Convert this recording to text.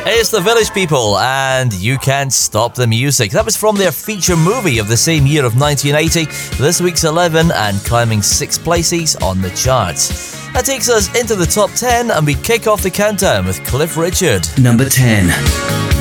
It's the Village People and You Can't Stop the Music. That was from their feature movie of the same year of 1980. This week's 11 and climbing 6 places on the charts. That takes us into the top 10 and we kick off the countdown with Cliff Richard. Number 10.